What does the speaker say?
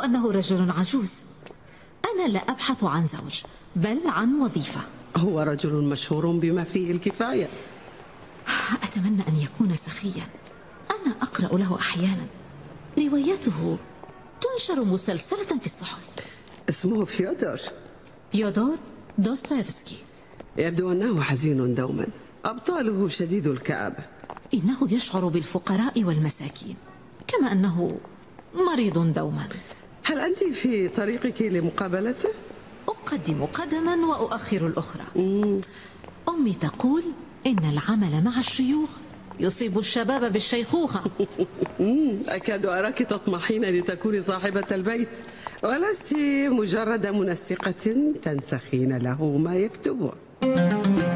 أنه رجل عجوز. أنا لا أبحث عن زوج بل عن وظيفة. هو رجل مشهور بما فيه الكفاية. أتمنى أن يكون سخيا. أنا أقرأ له أحيانا، رواياته تنشر مسلسلة في الصحف. اسمه فيودور دوستويفسكي. يبدو أنه حزين دوما، أبطاله شديد الكآبة. إنه يشعر بالفقراء والمساكين، كما أنه مريض دوما. هل أنت في طريقك لمقابلته؟ أقدم قدما وأؤخر الأخرى. أمي تقول إن العمل مع الشيوخ يصيب الشباب بالشيخوخة. أكاد أراك تطمحين لتكوني صاحبة البيت، ولست مجرد منسقة تنسخين له ما يكتبه.